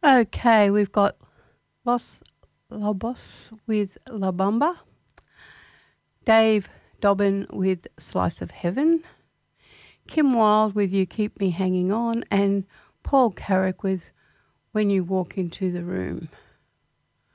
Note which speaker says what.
Speaker 1: Okay, we've got Los Lobos with La Bamba, Dave Dobbin with Slice of Heaven, Kim Wilde with You Keep Me Hanging On, and Paul Carrick with When You Walk Into the Room.